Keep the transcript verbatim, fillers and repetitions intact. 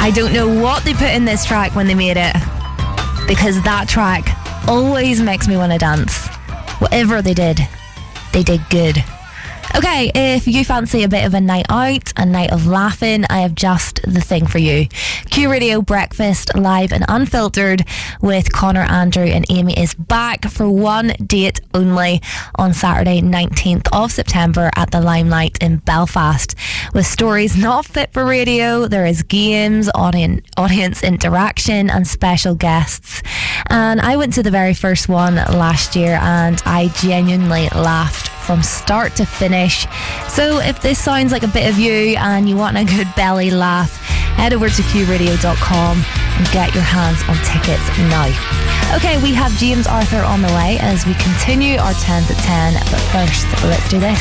I don't know what they put in this track when they made it, because that track always makes me want to dance. Whatever they did, they did good. Okay, if you fancy a bit of a night out, a night of laughing, I have just the thing for you. Q Radio Breakfast, live and unfiltered, with Connor, Andrew and Amy is back for one date only on Saturday nineteenth of September at the Limelight in Belfast. With stories not fit for radio, there is games, audience, audience interaction and special guests. And I went to the very first one last year and I genuinely laughed from start to finish. So if this sounds like a bit of you and you want a good belly laugh, head over to q radio dot com and get your hands on tickets now. Okay, we have James Arthur on the way as we continue our ten to ten, but first, let's do this.